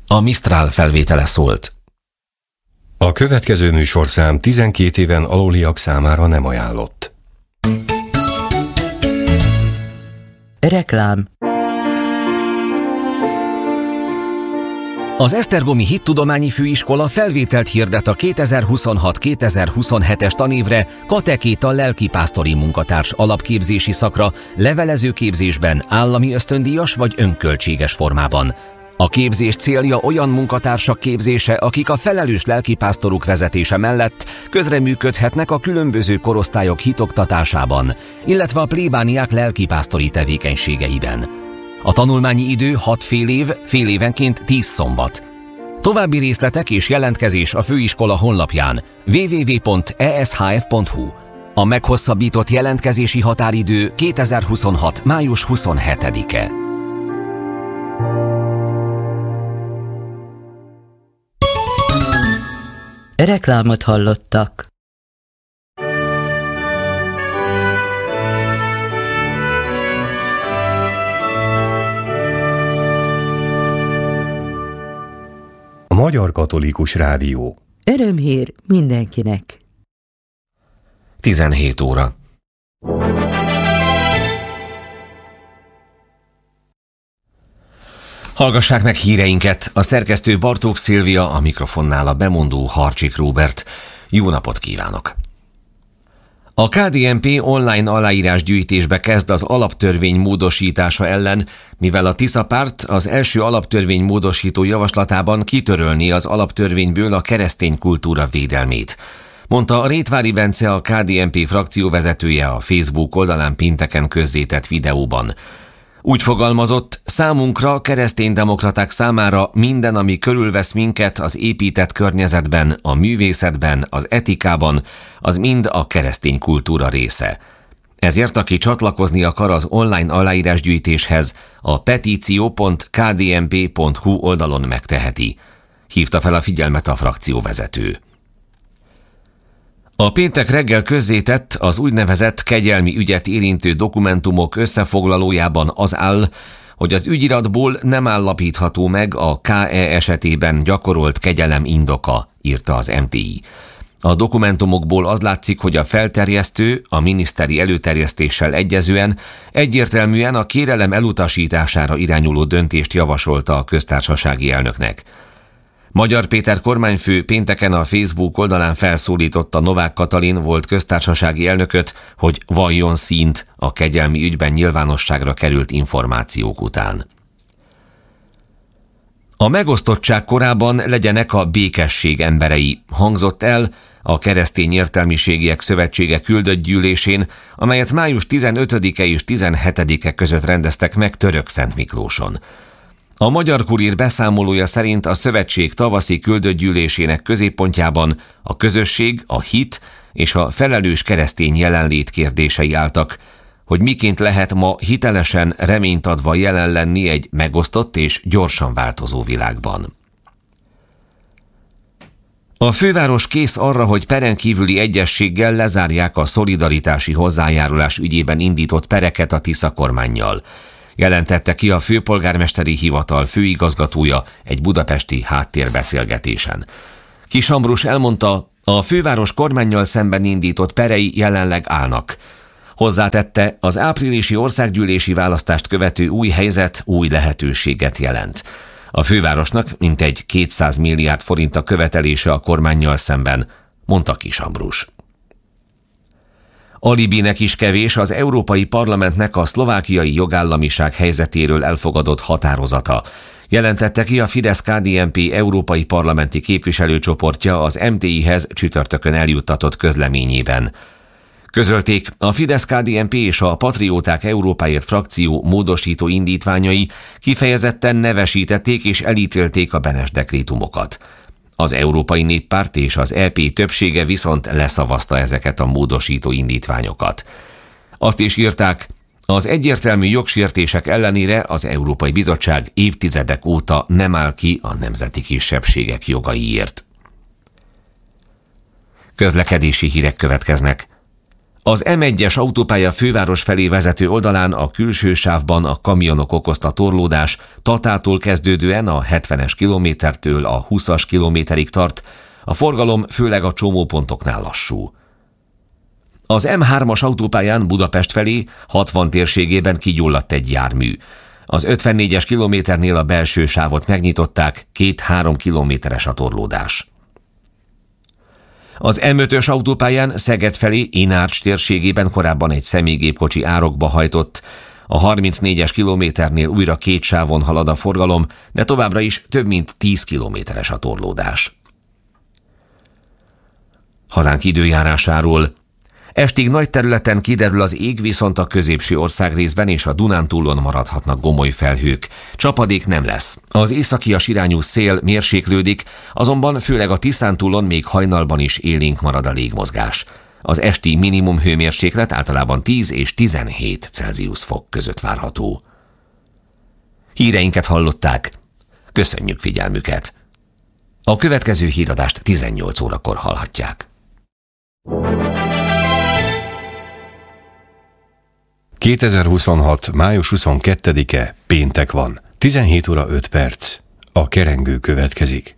A Mistral felvétele szólt. A következő műsorszám 12 éven aluliak számára nem ajánlott. Reklám. Az Esztergomi Hittudományi Főiskola felvételt hirdet a 2026-2027-es tanévre katekéta lelkipásztori munkatárs alapképzési szakra levelező képzésben állami ösztöndíjas vagy önköltséges formában. A képzés célja olyan munkatársak képzése, akik a felelős lelkipásztoruk vezetése mellett közreműködhetnek a különböző korosztályok hitoktatásában, illetve a plébániák lelkipásztori tevékenységeiben. A tanulmányi idő 6 fél év, fél évenként 10 szombat. További részletek és jelentkezés a főiskola honlapján www.eshf.hu. A meghosszabbított jelentkezési határidő 2026. május 27-e. Reklámot hallottak. A Magyar Katolikus Rádió. Örömhír mindenkinek. 17 óra. Hallgassák meg híreinket, a szerkesztő Bartók Szilvia, a mikrofonnál a bemondó Harcsik Róbert. Jó napot kívánok! A KDNP online aláírásgyűjtésbe kezd az alaptörvény módosítása ellen, mivel a Tisza párt az első alaptörvény módosító javaslatában kitörölné az alaptörvényből a keresztény kultúra védelmét, mondta Rétvári Bence, a KDNP frakcióvezetője a Facebook oldalán pénteken közzétett videóban. Úgy fogalmazott, számunkra, kereszténydemokraták számára minden, ami körülvesz minket az épített környezetben, a művészetben, az etikában, az mind a keresztény kultúra része. Ezért aki csatlakozni akar az online aláírásgyűjtéshez, a petíció.kdnp.hu oldalon megteheti. Hívta fel a figyelmet a frakcióvezető. A péntek reggel közzétett, az úgynevezett kegyelmi ügyet érintő dokumentumok összefoglalójában az áll, hogy az ügyiratból nem állapítható meg a KE esetében gyakorolt kegyelem indoka, írta az MTI. A dokumentumokból az látszik, hogy a felterjesztő a miniszteri előterjesztéssel egyezően egyértelműen a kérelem elutasítására irányuló döntést javasolta a köztársasági elnöknek. Magyar Péter kormányfő pénteken a Facebook oldalán felszólította Novák Katalin volt köztársasági elnököt, hogy valljon színt a kegyelmi ügyben nyilvánosságra került információk után. A megosztottság korában legyenek a békesség emberei, hangzott el a Keresztény Értelmiségiek Szövetsége küldött gyűlésén, amelyet május 15-e és 17-e között rendeztek meg Törökszentmiklóson. A Magyar Kurír beszámolója szerint a szövetség tavaszi küldöttgyűlésének középpontjában a közösség, a hit és a felelős keresztény jelenlét kérdései álltak, hogy miként lehet ma hitelesen, reményt adva jelen lenni egy megosztott és gyorsan változó világban. A főváros kész arra, hogy peren kívüli egyezséggel lezárják a szolidaritási hozzájárulás ügyében indított pereket a Tisza kormánnyal, jelentette ki a főpolgármesteri hivatal főigazgatója egy budapesti háttérbeszélgetésen. Kiss Ambrus elmondta, a főváros kormánnyal szemben indított perei jelenleg állnak. Hozzátette, az áprilisi országgyűlési választást követő új helyzet új lehetőséget jelent. A fővárosnak mintegy 200 milliárd forint a követelése a kormánnyal szemben, mondta Kiss Ambrus. Alibinek is kevés az Európai Parlamentnek a szlovákiai jogállamiság helyzetéről elfogadott határozata, jelentette ki a Fidesz-KDNP európai parlamenti képviselőcsoportja az MTI-hez csütörtökön eljuttatott közleményében. Közölték, a Fidesz-KDNP és a Patrióták Európáért frakció módosító indítványai kifejezetten nevesítették és elítélték a Benes dekrétumokat. Az Európai Néppárt és az EP többsége viszont leszavazta ezeket a módosító indítványokat. Azt is írták, az egyértelmű jogsértések ellenére az Európai Bizottság évtizedek óta nem áll ki a nemzeti kisebbségek jogaiért. Közlekedési hírek következnek. Az M1-es autópálya főváros felé vezető oldalán a külső sávban a kamionok okozta torlódás Tatától kezdődően a 70-es kilométertől a 20-as kilométerig tart, a forgalom főleg a csomópontoknál lassú. Az M3-as autópályán Budapest felé 60 térségében kigyulladt egy jármű. Az 54-es kilométernél a belső sávot megnyitották, 2-3 kilométeres a torlódás. Az M5-ös autópályán Szeged felé Inárcs térségében korábban egy személygépkocsi árokba hajtott. A 34-es kilométernél újra 2 sávon halad a forgalom, de továbbra is több mint 10 kilométeres a torlódás. Hazánk időjárásáról. Estig nagy területen kiderül az ég, viszont a középső országrészben és a Dunántúlon maradhatnak gomoly felhők. Csapadék nem lesz. Az északias irányú szél mérséklődik, azonban főleg a Tiszántúlon még hajnalban is élénk marad a légmozgás. Az esti minimum hőmérséklet általában 10 és 17 Celsius fok között várható. Híreinket hallották. Köszönjük figyelmüket! A következő híradást 18 órakor hallhatják. 2026. május 22-e péntek van. 17 óra 5 perc. A kerengő következik.